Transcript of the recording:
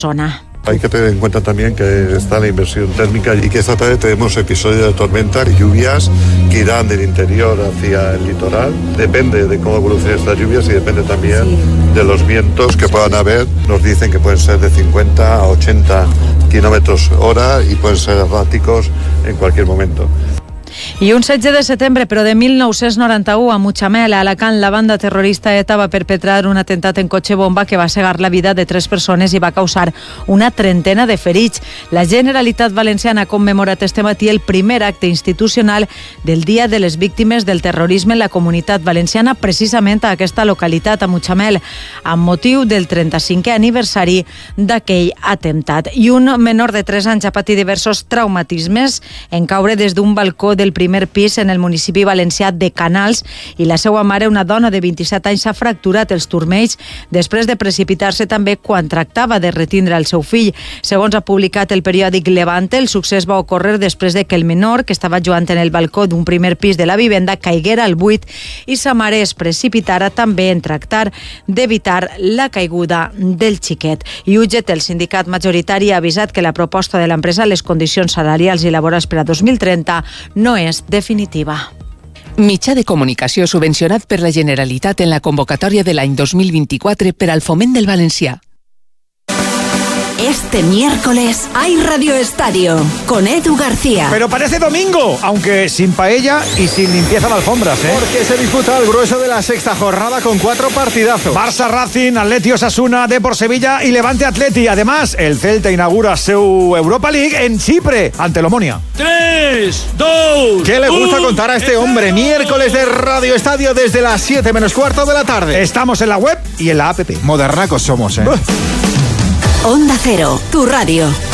zona. Hay que tener en cuenta también que está la inversión térmica y que esta tarde tenemos episodios de tormenta y lluvias que irán del interior hacia el litoral. Depende de cómo evolucionen estas lluvias y depende también de los vientos que puedan haber. Nos dicen que pueden ser de 50 a 80 kilómetros hora y pueden ser erráticos en cualquier momento. I un 16 de setembre, però de 1991, a Mutxamel, a Alacant, la banda terrorista ETA va perpetrar un atemptat en cotxe bomba que va cegar la vida de 3 persones i va causar una trentena de ferits. La Generalitat Valenciana ha commemorat este matí el primer acte institucional del Dia de les Víctimes del Terrorisme en la Comunitat Valenciana, precisament a aquesta localitat, a Mutxamel, amb motiu del 35è aniversari d'aquell atemptat. I un menor de 3 anys ha patit diversos traumatismes en caure des d'un balcó del primer pis en el municipi valencià de Canals i la seva mare, una dona de 27 anys, s'ha fracturat els turmells després de precipitar-se també quan tractava de retindre el seu fill. Segons ha publicat el periòdic Levante, el succés va ocórrer després de que el menor, que estava jugant en el balcó d'un primer pis de la vivenda, caiguera al buit i sa mare es precipitara també en tractar d'evitar la caiguda del xiquet. I UGT, el sindicat majoritari, ha avisat que la proposta de l'empresa, les condicions salarials i laborals per a 2030, no és definitiva. Mitjà de comunicació subvencionat per la Generalitat en la convocatòria de l'any 2024 per al foment del valencià. Este miércoles hay Radio Estadio con Edu García. Pero parece domingo, aunque sin paella y sin limpieza de alfombras, ¿eh? Porque se disputa el grueso de la sexta jornada con 4 partidazos. Barça Racing, Atleti Osasuna, Depor Sevilla y Levante Atleti. Además, el Celta inaugura su Europa League en Chipre, ante el Omonia. 3, 2, ¿Qué le gusta contar a este hombre? Miércoles de Radio Estadio desde las 7 menos cuarto de la tarde. Estamos en la web y en la app. Modernacos somos, ¿eh? Onda Cero, tu radio.